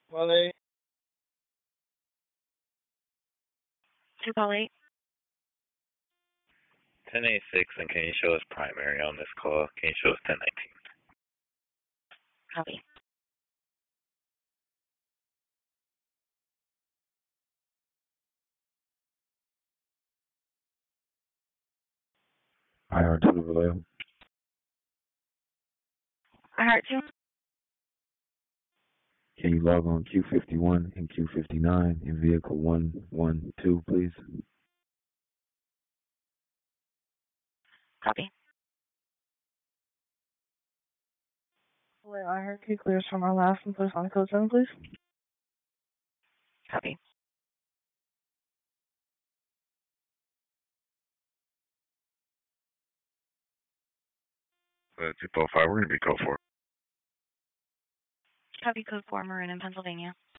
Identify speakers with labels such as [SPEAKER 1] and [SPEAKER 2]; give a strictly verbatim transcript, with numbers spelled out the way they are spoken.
[SPEAKER 1] Well,
[SPEAKER 2] two call eight.
[SPEAKER 3] ten eighty-six, and can you show us primary on this call? Can you show us ten nineteen?
[SPEAKER 2] Copy.
[SPEAKER 4] I R two to Vallejo.
[SPEAKER 2] I heart two.
[SPEAKER 4] Can you log on Q fifty-one and Q fifty-nine in vehicle one one two, please?
[SPEAKER 2] Copy.
[SPEAKER 1] wait, I heard two clears from our last and post on code seven, please.
[SPEAKER 2] Copy.
[SPEAKER 3] Uh, two four five, we're going to be code four.
[SPEAKER 2] Copy code four, Maroon in Pennsylvania.